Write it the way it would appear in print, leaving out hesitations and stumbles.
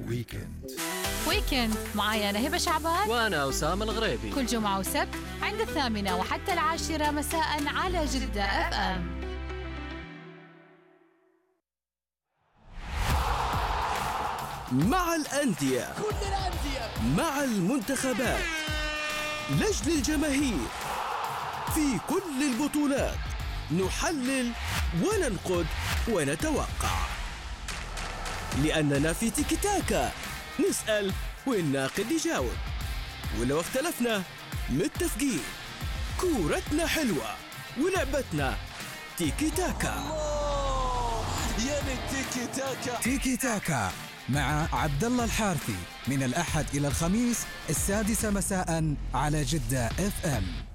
ويكند معايا أنا هبة شعبان وأنا أسامة الغريبي، كل جمعة وسبت عند 8 وحتى 10 مساء على جدة FM. مع الأندية، كل الأندية، مع المنتخبات، لجل الجماهير، في كل البطولات نحلل وننقد ونتوقع، لأننا في تيكي تاكا نسأل والناقد يجاوب، ولو اختلفنا متفقين. كورتنا حلوة ولعبتنا تيكي تاكا. يا تيكي تاكا. تيكي تاكا مع عبد الله الحارثي من الأحد إلى الخميس 6 مساء على جدة FM.